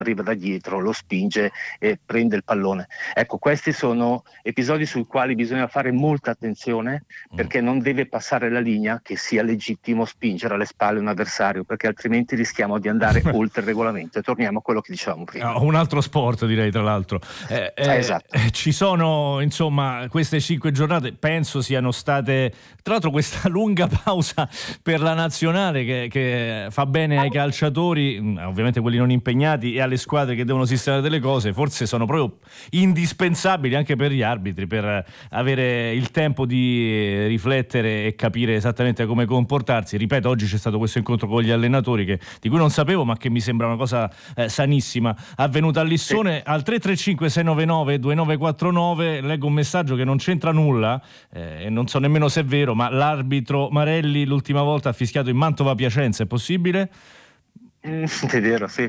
arriva da dietro, lo spinge e prende il pallone. Ecco, questi sono episodi sui quali bisogna fare molta attenzione, perché non deve passare la linea che sia legittimo spingere alle spalle un avversario, perché altrimenti rischiamo di andare oltre il regolamento e torniamo a quello che dicevamo prima. Un altro sport, direi, tra l'altro. Esatto. Ci sono, insomma, queste 5 giornate, penso siano state, tra l'altro, questa lunga pausa per la nazionale che fa bene ai calciatori, ovviamente quelli non impegnati, e alle squadre che devono sistemare delle cose, forse sono proprio indispensabili anche per gli arbitri, per avere il tempo di riflettere e capire esattamente come comportarsi. Ripeto, oggi c'è stato questo incontro con gli allenatori di cui non sapevo, ma che mi sembra una cosa sanissima, avvenuta a Lissone. Sì. Al 335 699 2949 leggo un messaggio che non c'entra nulla, e non so nemmeno se è vero, ma l'arbitro Marelli l'ultima volta ha fischiato in Mantova Piacenza, è possibile? È vero, sì.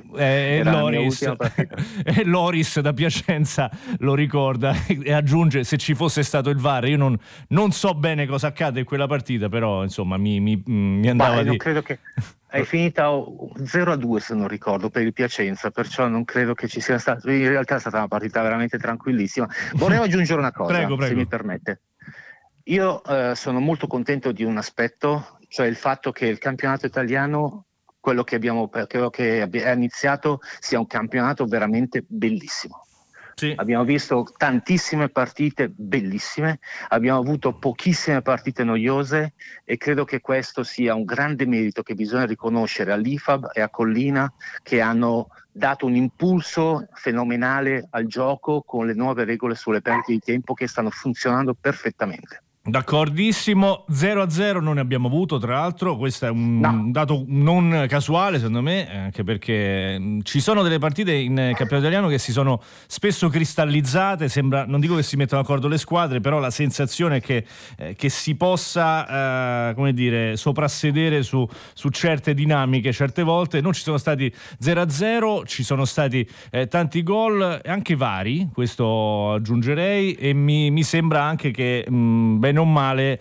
Loris da Piacenza lo ricorda e aggiunge: se ci fosse stato il VAR. Io non so bene cosa accade in quella partita, però insomma mi andava di... Non credo che è finita 0-2, se non ricordo, per il Piacenza, perciò non credo che ci sia stato. In realtà è stata una partita veramente tranquillissima. Vorrei aggiungere una cosa, prego. Se mi permette. Io sono molto contento di un aspetto, cioè il fatto che il campionato italiano, quello che è iniziato, sia un campionato veramente bellissimo. Sì. Abbiamo visto tantissime partite bellissime, abbiamo avuto pochissime partite noiose, e credo che questo sia un grande merito che bisogna riconoscere all'IFAB e a Collina, che hanno dato un impulso fenomenale al gioco con le nuove regole sulle perdite di tempo che stanno funzionando perfettamente. D'accordissimo. 0-0 non ne abbiamo avuto, tra l'altro. Questo è un dato non casuale, secondo me, anche perché ci sono delle partite in campionato italiano che si sono spesso cristallizzate. Sembra, non dico che si mettono d'accordo le squadre, però la sensazione è che si possa soprassedere su certe dinamiche. Certe volte non ci sono stati 0-0, ci sono stati tanti gol, anche vari, questo aggiungerei, e mi sembra anche che bene o male,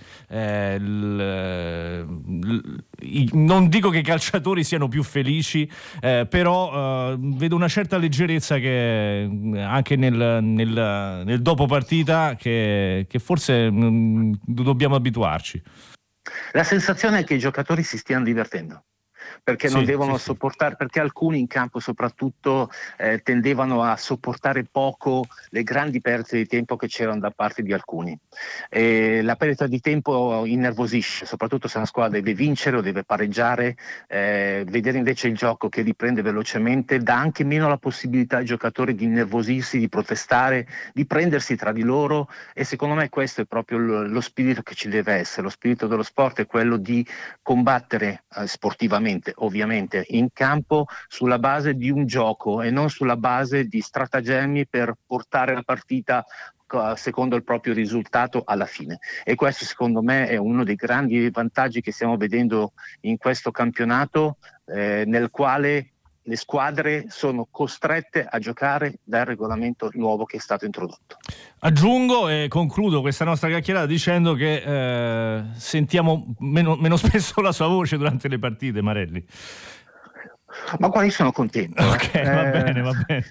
non dico che i calciatori siano più felici, però vedo una certa leggerezza che anche nel dopo partita che forse dobbiamo abituarci. La sensazione è che i giocatori si stiano divertendo, perché non devono sopportare, perché alcuni in campo soprattutto tendevano a sopportare poco le grandi perdite di tempo che c'erano da parte di alcuni. La perdita di tempo innervosisce, soprattutto se una squadra deve vincere o deve pareggiare. Vedere invece il gioco che riprende velocemente dà anche meno la possibilità ai giocatori di innervosirsi, di protestare, di prendersi tra di loro, e secondo me questo è proprio lo spirito che ci deve essere. Lo spirito dello sport è quello di combattere sportivamente, ovviamente in campo, sulla base di un gioco e non sulla base di stratagemmi per portare la partita secondo il proprio risultato alla fine. E questo secondo me è uno dei grandi vantaggi che stiamo vedendo in questo campionato, nel quale le squadre sono costrette a giocare dal regolamento nuovo che è stato introdotto. Aggiungo e concludo questa nostra chiacchierata dicendo che sentiamo meno spesso la sua voce durante le partite, Marelli. Ma qua io sono contento. Ok, va bene.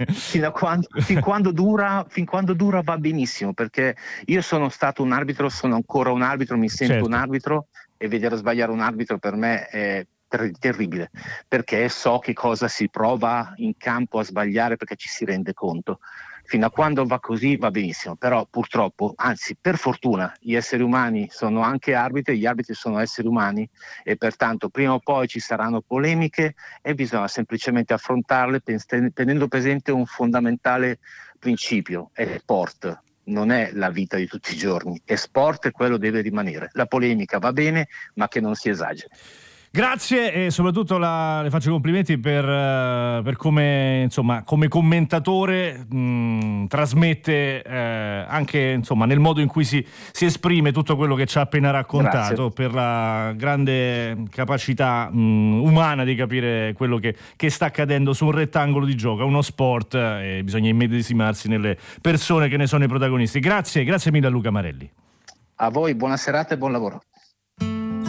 Fin quando dura va benissimo, perché io sono stato un arbitro, sono ancora un arbitro, mi sento un arbitro, e vedere sbagliare un arbitro per me è terribile, perché so che cosa si prova in campo a sbagliare, perché ci si rende conto. Fino a quando va così va benissimo, però purtroppo, anzi per fortuna, gli esseri umani sono anche arbitri, gli arbitri sono esseri umani, e pertanto prima o poi ci saranno polemiche e bisogna semplicemente affrontarle tenendo presente un fondamentale principio: è sport, non è la vita di tutti i giorni, è sport e quello deve rimanere. La polemica va bene, ma che non si esageri. Grazie, e soprattutto le faccio i complimenti per come, insomma, come commentatore trasmette anche, insomma, nel modo in cui si esprime tutto quello che ci ha appena raccontato. Grazie. Per la grande capacità umana di capire quello che sta accadendo su un rettangolo di gioco. È uno sport e bisogna immedesimarsi nelle persone che ne sono i protagonisti. Grazie mille a Luca Marelli. A voi buona serata e buon lavoro.